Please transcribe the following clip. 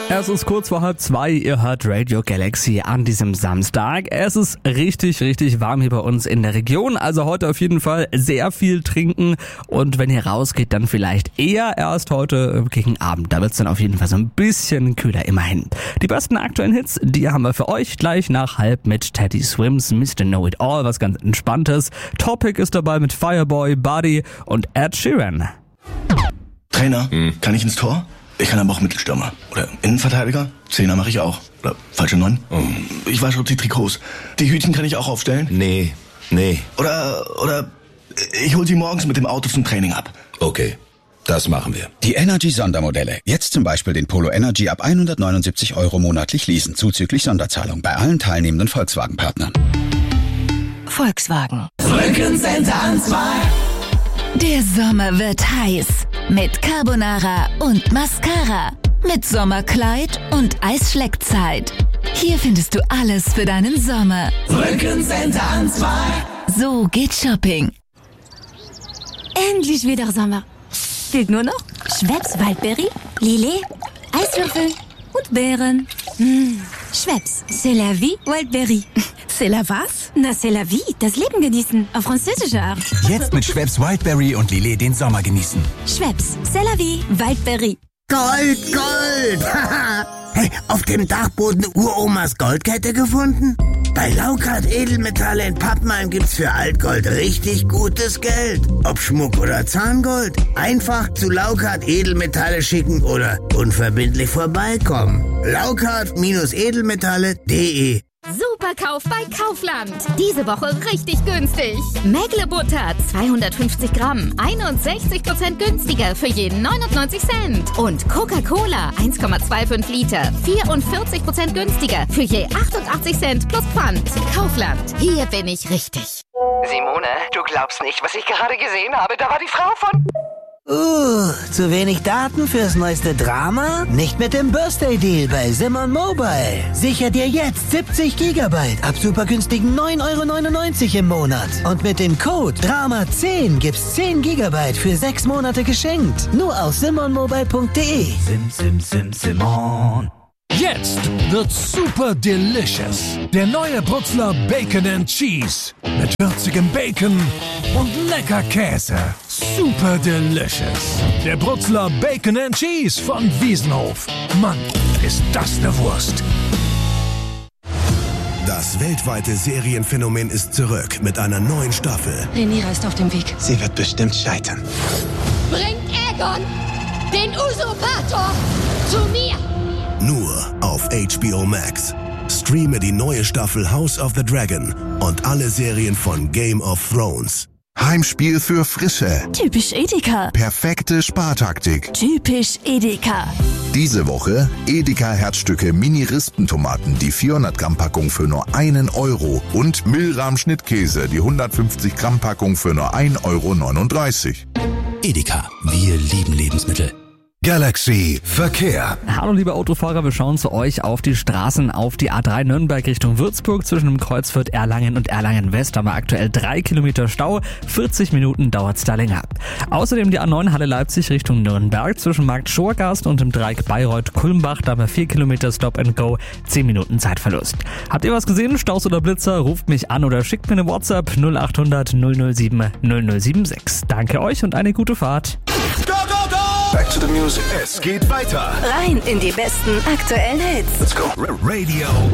Es ist kurz vor 1:30, ihr hört Radio Galaxy an diesem Samstag. Es ist richtig, richtig warm hier bei uns in der Region, also heute auf jeden Fall sehr viel trinken und wenn ihr rausgeht, dann vielleicht eher erst heute gegen Abend. Da wird es dann auf jeden Fall so ein bisschen kühler immerhin. Die besten aktuellen Hits, die haben wir für euch gleich nach 1:30 mit Teddy Swims, Mr. Know It All, was ganz Entspanntes. Topic ist dabei mit Fireboy, Buddy und Ed Sheeran. Trainer, kann ich ins Tor? Ich kann aber auch Mittelstürmer. Oder Innenverteidiger? Zehner mache ich auch. Oder falsche 9? Ich wasche die Trikots. Die Hütchen kann ich auch aufstellen? Nee. Oder ich hol sie morgens mit dem Auto zum Training ab. Okay, das machen wir. Die Energy-Sondermodelle. Jetzt zum Beispiel den Polo Energy ab 179 € monatlich leasen, zuzüglich Sonderzahlung bei allen teilnehmenden Volkswagen-Partnern. Volkswagen. Rückencenter an 2. Der Sommer wird heiß. Mit Carbonara und Mascara. Mit Sommerkleid und Eisschleckzeit. Hier findest du alles für deinen Sommer. Rückencenter an 2. So geht Shopping. Endlich wieder Sommer. Fehlt nur noch Schweppes Waldbeere, Lillet, Eiswürfel und Beeren. Schweppes, c'est la vie Waldbeere. C'est la was? Na, c'est la vie, das Leben genießen, auf französische Art. Jetzt mit Schweppes Wildberry und Lillet den Sommer genießen. Schweppes, c'est la vie Waldbeere. Gold, Gold! Hey, auf dem Dachboden Uromas Goldkette gefunden? Bei Laukart Edelmetalle in Pappenheim gibt's für Altgold richtig gutes Geld. Ob Schmuck oder Zahngold. Einfach zu Laukart Edelmetalle schicken oder unverbindlich vorbeikommen. Laukart-edelmetalle.de. Superkauf bei Kaufland. Diese Woche richtig günstig. Mägle-Butter 250 Gramm, 61% günstiger für jeden 99 Cent. Und Coca-Cola 1,25 Liter, 44% günstiger für je 88 Cent plus Pfand. Kaufland, hier bin ich richtig. Simone, du glaubst nicht, was ich gerade gesehen habe. Da war die Frau von... Zu wenig Daten fürs neueste Drama? Nicht mit dem Birthday-Deal bei Simon Mobile. Sicher dir jetzt 70 GB ab supergünstigen 9,99 € im Monat. Und mit dem Code DRAMA10 gibt's 10 GB für 6 Monate geschenkt. Nur auf simonmobile.de. Simon. Jetzt wird super delicious. Der neue Brutzler Bacon and Cheese. Mit würzigem Bacon und lecker Käse. Super delicious. Der Brutzler Bacon and Cheese von Wiesenhof. Mann, ist das eine Wurst. Das weltweite Serienphänomen ist zurück mit einer neuen Staffel. Rhaenyra ist auf dem Weg. Sie wird bestimmt scheitern. Bringt Aegon, den Usurpator, zu mir! Nur auf HBO Max. Streame die neue Staffel House of the Dragon und alle Serien von Game of Thrones. Heimspiel für Frische. Typisch Edeka. Perfekte Spartaktik. Typisch Edeka. Diese Woche Edeka Herzstücke Mini-Rispentomaten, die 400 Gramm Packung für nur 1 € und Milram Schnittkäse, die 150 Gramm Packung für nur 1,39 €. Edeka, wir lieben Lebensmittel. Galaxy Verkehr. Hallo liebe Autofahrer, wir schauen zu euch auf die Straßen, auf die A3 Nürnberg Richtung Würzburg. Zwischen dem Kreuzviertel Erlangen und Erlangen West haben wir aktuell 3 Kilometer Stau, 40 Minuten dauert es da länger. Außerdem die A9 Halle Leipzig Richtung Nürnberg zwischen Markt Schorgast und dem Dreieck Bayreuth-Kulmbach, da haben wir 4 Kilometer Stop and Go, 10 Minuten Zeitverlust. Habt ihr was gesehen, Staus oder Blitzer, ruft mich an oder schickt mir eine WhatsApp 0800 007 0076. Danke euch und eine gute Fahrt. Go, go, go! Back to the music. Es geht weiter. Rein in die besten aktuellen Hits. Let's go. Radio